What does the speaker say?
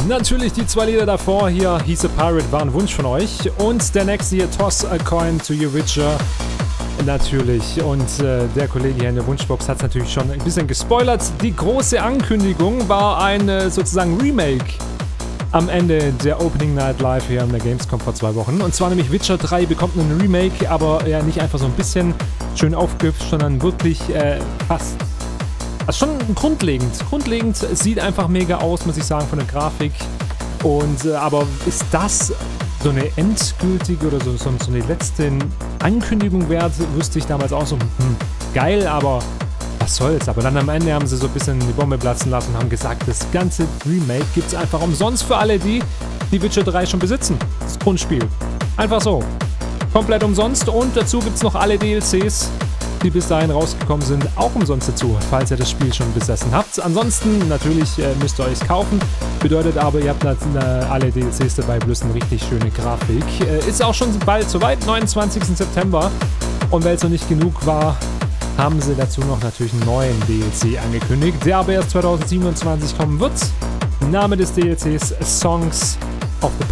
Natürlich die zwei Lieder davor hier, He's a Pirate, war ein Wunsch von euch. Und der nächste hier, Toss a Coin to Your Witcher. Natürlich. Und der Kollege hier in der Wunschbox hat es natürlich schon ein bisschen gespoilert. Die große Ankündigung war ein sozusagen Remake am Ende der Opening Night Live hier an der Gamescom vor 2 Wochen. Und zwar nämlich Witcher 3 bekommt einen Remake, aber ja nicht einfach so ein bisschen schön aufgehübscht, sondern wirklich fast. Also schon grundlegend. Grundlegend sieht einfach mega aus, muss ich sagen, von der Grafik. Und aber ist das so eine endgültige oder so eine letzte Ankündigung wert, wüsste ich damals auch so, geil, aber was soll's. Aber dann am Ende haben sie so ein bisschen die Bombe platzen lassen und haben gesagt, das ganze Remake gibt's einfach umsonst für alle, die Witcher 3 schon besitzen. Das Grundspiel. Einfach so. Komplett umsonst und dazu gibt's noch alle DLCs, die bis dahin rausgekommen sind, auch umsonst dazu, falls ihr das Spiel schon besessen habt. Ansonsten, natürlich müsst ihr euch kaufen. Bedeutet aber, ihr habt alle DLCs dabei, bloß eine richtig schöne Grafik. Ist auch schon bald soweit, 29. September. Und weil es noch nicht genug war, haben sie dazu noch natürlich einen neuen DLC angekündigt, der aber erst 2027 kommen wird. Name des DLCs: Songs of the